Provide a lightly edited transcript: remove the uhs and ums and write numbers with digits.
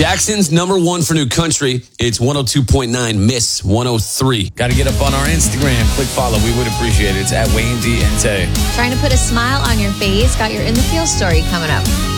Jackson's number one for new country. It's 102.9 Miss 103. Got to get up on our Instagram. Click follow. We would appreciate it. It's at Wayne D and Tay. Trying to put a smile on your face. Got your In the Field story coming up.